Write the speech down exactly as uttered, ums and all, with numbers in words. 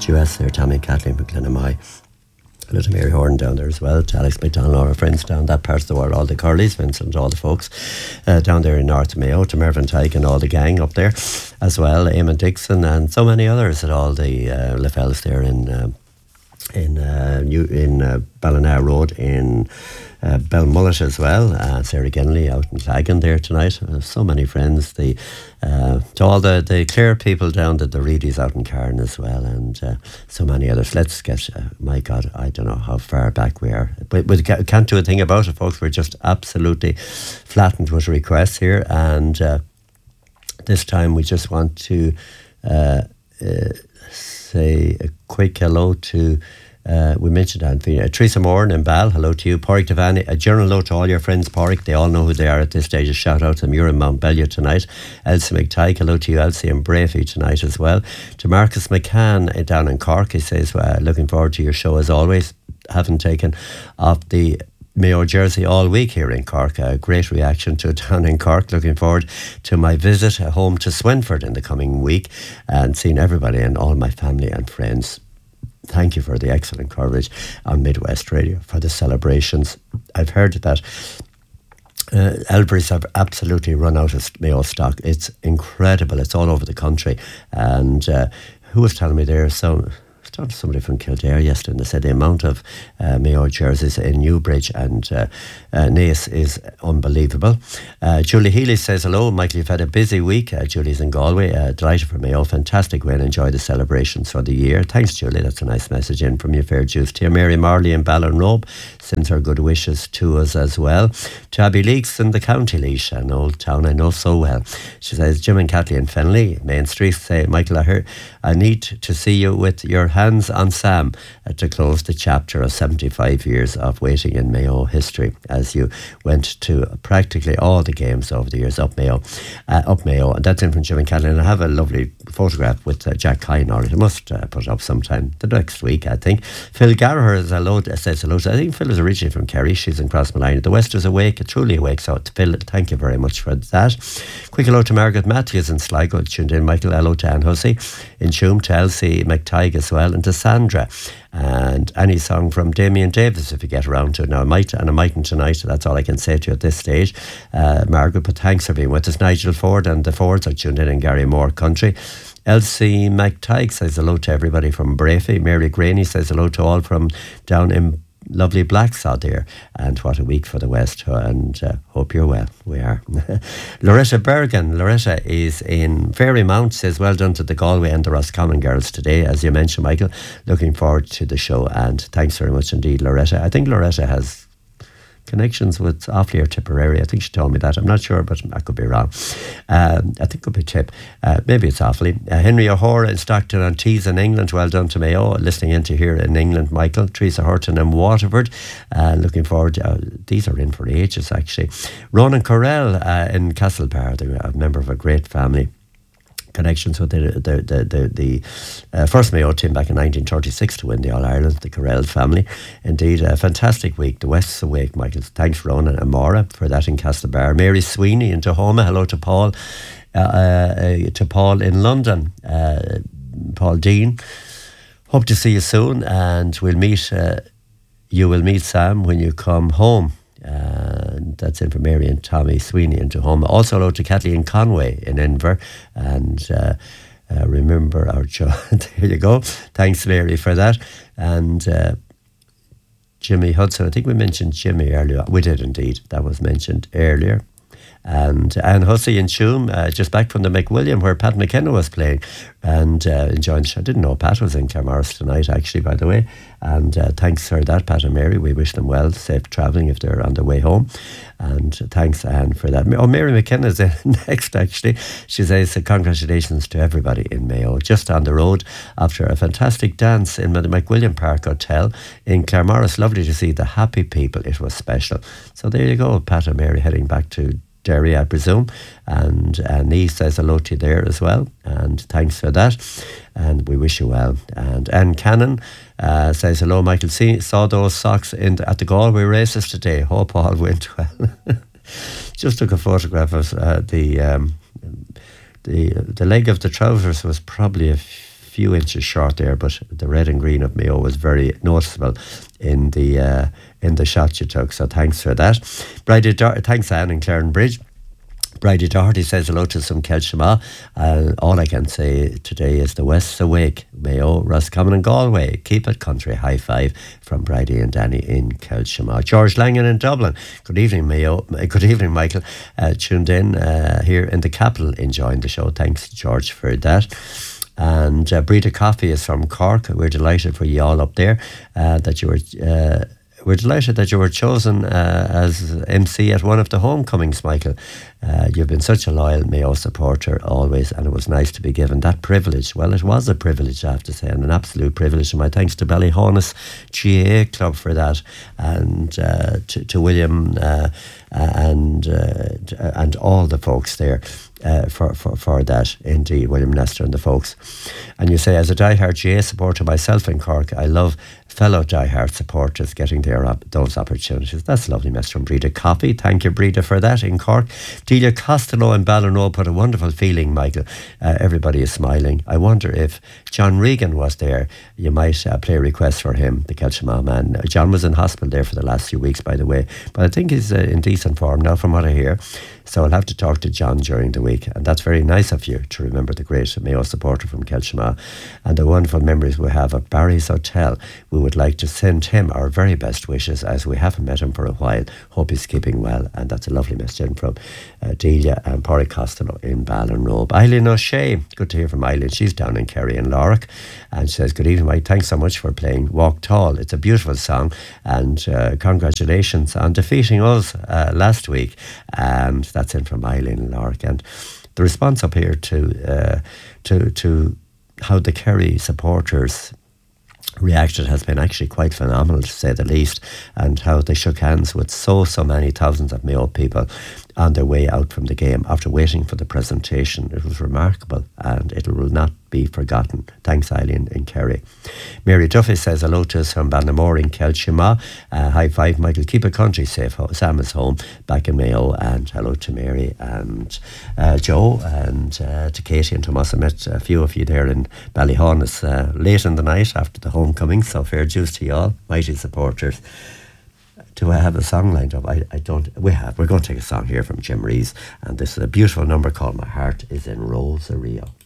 duets there, Tammy and Kathleen from Glenamai. Hello to Mary Horn down there as well, to Alex McDonald, all our friends down that part of the world, all the Curleys, Vincent, all the folks uh, down there in North Mayo, to Mervyn Tyke and all the gang up there as well, Eamon Dixon and so many others at all the uh, Lefels there in uh, in uh, New, in uh, Ballina Road, in uh, Belmullet as well, uh, Sarah Genley out in Clagan there tonight. Uh, so many friends, the uh, to all the, the Clare people down at the Reedies out in Cairn as well, and uh, so many others. Let's get, uh, my God, I don't know how far back we are, but we can't do a thing about it, folks. We're just absolutely flattened with requests here, and uh, this time we just want to uh, uh, say a quick hello to Uh, we mentioned Anthony, uh, Teresa Moore in Bal, hello to you. Pádraig Devaney, a general hello to all your friends, Pádraig. They all know who they are at this stage. A shout out to them. You're in Mount Bellew tonight. Elsie McTighe, hello to you, Elsie, and Brafey tonight as well. To Marcus McCann uh, down in Cork, he says, uh, looking forward to your show as always. Haven't taken off the Mayo jersey all week here in Cork. A great reaction to it down in Cork. Looking forward to my visit home to Swinford in the coming week and seeing everybody and all my family and friends. Thank you for the excellent coverage on Midwest Radio for the celebrations. I've heard that uh, Elbury's have absolutely run out of Mayo stock. It's incredible. It's all over the country. And uh, who was telling me there? So, I talked to somebody from Kildare yesterday, and they said the amount of uh, Mayo jerseys in Newbridge and uh, uh, Naas is unbelievable. Uh, Julie Healy says, hello, Michael, you've had a busy week. Uh, Julie's in Galway. Uh, delighted for Mayo. Fantastic win. Enjoy the celebrations for the year. Thanks, Julie. That's a nice message in from you, fair Jews. To Mary Marley in Ballinrobe sends her good wishes to us as well. To Abby Leaks in the County Laois, an old town I know so well. She says, Jim and Kathleen Fennelly, Main Street, say, Michael, I heard I need to see you with your hands on Sam uh, to close the chapter of seventy-five years of waiting in Mayo history, as you went to practically all the games over the years up Mayo. Uh, up Mayo, and that's in from Jim and Kathleen. I have a lovely photograph with uh, Jack Kine on it. I must uh, put it up sometime the next week, I think. Phil Gallagher is hello, says hello. I think Phil is originally from Kerry. She's in Crossmalina. The West is awake, truly awake. So, Phil, thank you very much for that. Quick hello to Margaret Matthews in Sligo, tuned in. Michael, hello to Anne Hussey in Tuam, to Elsie McTighe as well, and to Sandra. And any song from Damien Davis if you get around to it. Now, I might, and I mightn't tonight, so that's all I can say to you at this stage. Uh, Margaret, but thanks for being with us. Nigel Ford and the Fords are tuned in in Gary Moore country. Elsie McTighe says hello to everybody from Brafey. Mary Graney says hello to all from down in lovely Blacksod there, and what a week for the West, and uh, hope you're well. We are. Loretta Bergen, Loretta is in Fairymount, says well done to the Galway and the Roscommon girls today, as you mentioned, Michael. Looking forward to the show, and thanks very much indeed, Loretta. I think Loretta has connections with Offaly or Tipperary. I think she told me that. I'm not sure, but I could be wrong. Um, I think it could be Tip. Uh, maybe it's Offaly. Uh, Henry O'Hora in Stockton-on-Tees in England. Well done to Mayo. Listening into here in England, Michael. Teresa Horton in Waterford. Uh, looking forward to, uh, these are in for ages, actually. Ronan Correll uh, in Castlebar. They're a member of a great family. Connections with the the the, the, the uh, first Mayo team back in nineteen thirty-six to win the All-Ireland, the Correll family. Indeed, a fantastic week. The West's awake, Michael. Thanks, Ronan and Maura, for that in Castlebar. Mary Sweeney in Tahoma. Hello to Paul. Uh, uh, to Paul in London. Uh, Paul Dean. Hope to see you soon, and we'll meet. Uh, you will meet Sam when you come home. And that's in for Mary and Tommy Sweeney in Tahoma. Also hello to Kathleen Conway in Inver, and uh, uh, remember our show. There you go. Thanks, Mary, for that. And uh, Jimmy Hudson, I think we mentioned Jimmy earlier. We did indeed. That was mentioned earlier. And Anne Hussey in Tuam, uh, just back from the McWilliam where Pat McKenna was playing, and uh, enjoying. I didn't know Pat was in Claremorris tonight, actually, by the way. And uh, thanks for that, Pat and Mary. We wish them well, safe travelling if they're on their way home. And thanks, Anne, for that. Oh, Mary McKenna's in next, actually. She says, uh, congratulations to everybody in Mayo. Just on the road after a fantastic dance in the McWilliam Park Hotel in Claremorris. Lovely to see the happy people. It was special. So there you go, Pat and Mary heading back to Derry, I presume, and uh, Nee says hello to you there as well, and thanks for that, and we wish you well. And Anne Cannon uh, says hello, Michael. See, saw those socks in the, at the Galway races today. Hope all went well. Just took a photograph of uh, the um, the the leg of the trousers was probably a few inches short there, but the red and green of Mayo was very noticeable in the uh, in the shot you took. So thanks for that. Bridie, Dar- thanks Anne in Clarenbridge. Bridie Doherty says hello to some Kelshima. Uh, all I can say today is the West's awake. Mayo, Roscommon and Galway. Keep it country. High five from Bridie and Danny in Kelshima. George Langan in Dublin. Good evening, Mayo. Good evening, Michael. Uh, tuned in uh, here in the capital, enjoying the show. Thanks, George, for that. And uh, Breda Coffee is from Cork. We're delighted for you all up there uh, that you were... Uh, We're delighted that you were chosen uh, as M C at one of the homecomings, Michael. Uh, you've been such a loyal Mayo supporter always, and it was nice to be given that privilege. Well, it was a privilege, I have to say, and an absolute privilege. And my thanks to Ballyhonus G A A Club for that, and uh, to, to William uh, and uh, and all the folks there. Uh, for, for, for that, indeed, William Nestor and the folks. And you say, as a diehard G A A supporter myself in Cork, I love fellow diehard supporters getting their op- those opportunities. That's lovely, Mister from Breda Coffee. Thank you, Breda, for that in Cork. Delia Costello in Ballinrobe put a wonderful feeling, Michael. Uh, everybody is smiling. I wonder if John Regan was there. You might uh, play a request for him, the Kelshima man. Uh, John was in hospital there for the last few weeks, by the way, but I think he's uh, in decent form now, from what I hear. So I'll have to talk to John during the week. And that's very nice of you to remember the great Mayo supporter from Kelshima and the wonderful memories we have of Barry's Hotel. We would like to send him our very best wishes, as we haven't met him for a while. Hope he's keeping well. And that's a lovely message from uh, Delia and Porrick Costello in Ballinrobe. Eileen O'Shea, good to hear from Eileen. She's down in Kerry and Lorrick. And she says, good evening, Mike. Thanks so much for playing Walk Tall. It's a beautiful song. And uh, congratulations on defeating us uh, last week. And that's in from Eileen and Lorrick. And the response up here to uh, to to how the Kerry supporters reacted has been actually quite phenomenal, to say the least, and how they shook hands with so so many thousands of Mayo people on their way out from the game after waiting for the presentation. It was remarkable, and it will not be forgotten. Thanks, Eileen in Kerry. Mary Duffy says hello to us from Bannamore in Kelshima. Uh, high five, Michael. Keep a country safe. Sam is home back in Mayo, and hello to Mary and uh, Joe and uh, to Katie and Thomas. I met a few of you there in Ballyhonus uh, late in the night after the homecoming, so fair dues to you all, mighty supporters. Do I have a song lined up? I, I don't. We have. We're going to take a song here from Jim Rees, and this is a beautiful number called My Heart is in Rosario.